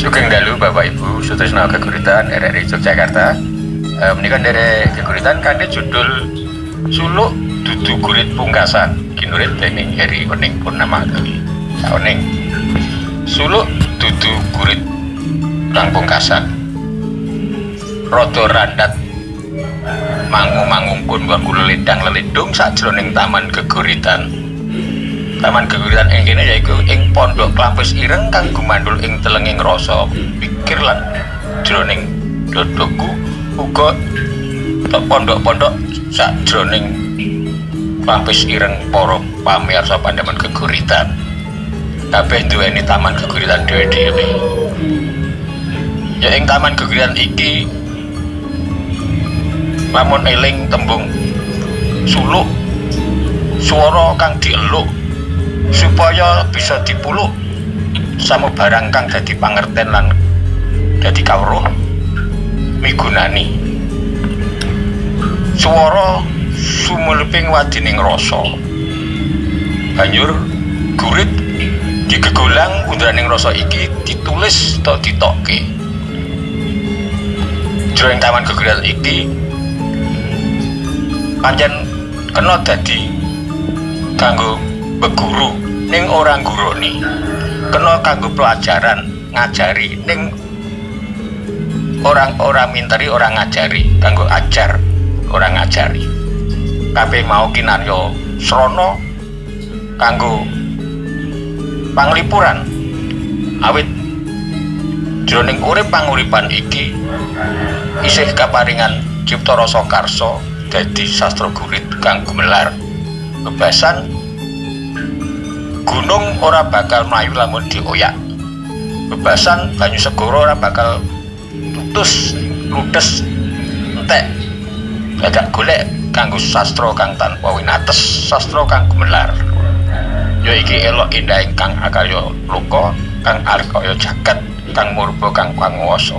Sugeng dalu Bapak Ibu Sutrisno Geguritan RRI Yogyakarta. Menika nderek geguritan kanthi judul Suluk Dudu Gurit Pungkasan ginurit dening Heri Wening Purnama Gawi. Saoning Suluk Dudu Gurit kang pungkasan. Rada randat mangung-mangung pun kula lendang-lelendung sajroning taman geguritan. Taman geguritan ing kene yaiku ing pondok Klampis Ireng kang gumandhul ing telenging rasa pikir lan jroning dadaku uga pondok-pondok sajroning Klampis Ireng para pamirsa pandhaman geguritan. Kabeh duweni taman geguritan dhewe-dhewe. Ya ing taman geguritan iki lamun eling tembung suluk swara kang dieluk supaya bisa dipuluk samubarang kang dadi pangerten lan dadi kawruh migunani swara sumeleping wadining rasa banjur gurit digegolang undraning rasa iki ditulis atau ditokke jroning taman geguritan iki pancen kena dadi kanggo beguru ning ora ngguroni, kena kanggo pelajaran ngajari ning orang minteri orang ngajari, kanggo ajar orang ngajari. Kabeh mau kinarya srana kanggo panglipuran awit jroning urip panguripan iki isih kaparingan cipta rasa karsa dadi sastra gurit kang gumelar bebasan gunung ora bakal mlayu lamun dioyak. Bebasan banyu segara ora bakal ludes entek. Dadak golek kanggo sastra kang tanpa winates, sastra kang gumelar. Ya iki elok indah kang akarya loka, kang arkaya jagat, kang murba kang panguwasa.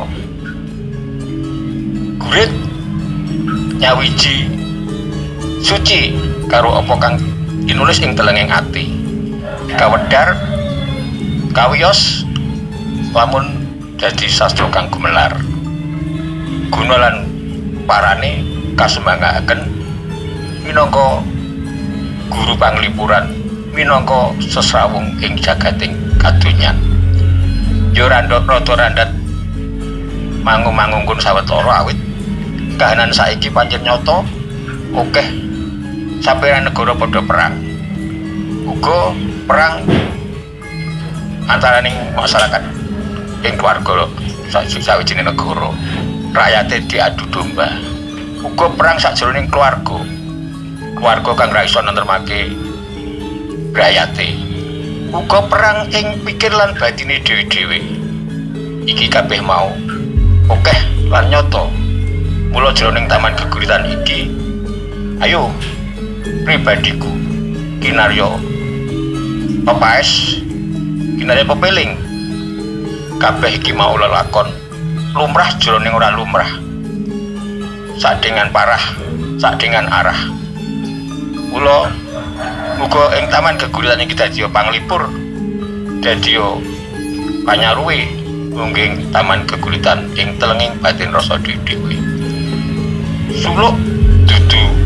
Gurit nyawiji suci karo apa kang dinulis ing telenging ati. Kawedar kawiyos lamun dadi sastra kang gumelar guna lan parane kasembangaaken minangka guru panglipuran minangka sesrawung ing jagating kadonyan ya rada randat mangung-mangung kun sawetara awit kahanan saiki pancen nyata akeh saperan negara padha perang uga perang antaraning masyarakat ing keluarga sawijining negara rakyate diadu domba uga perang sajroning keluarga kang ra iso nentremake rakyate uga perang ing pikir lan batine dhewe-dhewe iki kabeh mau akeh lan nyata mula jroning taman geguritan iki ayo pribadiku kinarya pepaes kinarya pepeling kabeh iki mau lelakon lumrah jroning ora lumrah sadengan parah sadengan arah kula muga ing taman geguritan iki dadi panglipur dadi panyaruwe mungging taman geguritan ing telenging batin rasa dhewe suluk dudu